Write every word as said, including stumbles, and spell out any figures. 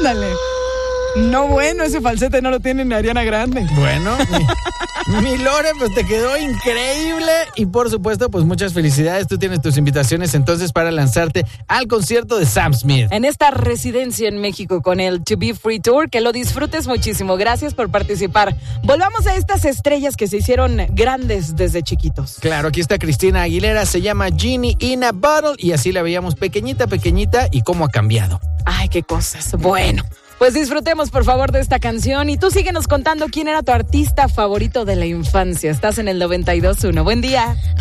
Ándale. No, bueno, ese falsete no lo tiene ni Ariana Grande. Bueno, mi, mi Lore, pues te quedó increíble. Y por supuesto, pues muchas felicidades. Tú tienes tus invitaciones entonces para lanzarte al concierto de Sam Smith. En esta residencia en México con el To Be Free Tour, que lo disfrutes muchísimo. Gracias por participar. Volvamos a estas estrellas que se hicieron grandes desde chiquitos. Claro, aquí está Cristina Aguilera, se llama Genie in a Bottle y así la veíamos pequeñita, pequeñita y cómo ha cambiado. Ay, qué cosas. Bueno. Pues disfrutemos, por favor, de esta canción y tú síguenos contando quién era tu artista favorito de la infancia. Estás en el noventa y dos punto uno. Buen día.